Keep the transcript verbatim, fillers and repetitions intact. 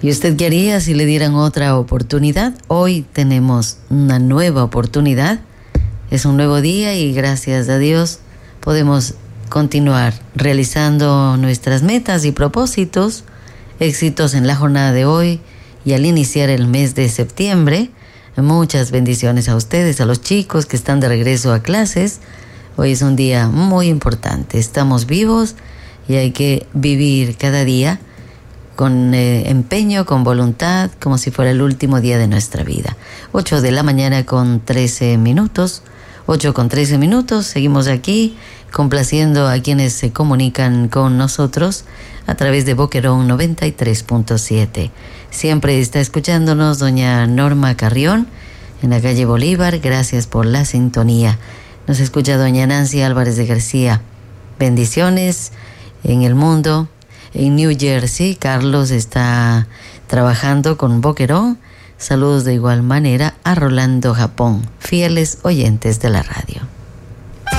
¿Y usted qué haría si le dieran otra oportunidad? Hoy tenemos una nueva oportunidad. Es un nuevo día y gracias a Dios podemos continuar realizando nuestras metas y propósitos. Éxitos en la jornada de hoy y al iniciar el mes de septiembre. Muchas bendiciones a ustedes, a los chicos que están de regreso a clases. Hoy es un día muy importante. Estamos vivos y hay que vivir cada día con eh, empeño, con voluntad, como si fuera el último día de nuestra vida. ocho de la mañana con trece minutos. ocho con trece minutos. Seguimos aquí complaciendo a quienes se comunican con nosotros a través de Boquerón noventa y tres punto siete. Siempre está escuchándonos doña Norma Carrión en la calle Bolívar. Gracias por la sintonía. Nos escucha doña Nancy Álvarez de García. Bendiciones en el mundo. En New Jersey, Carlos está trabajando con Boquerón. Saludos de igual manera a Rolando, Japón. Fieles oyentes de la radio.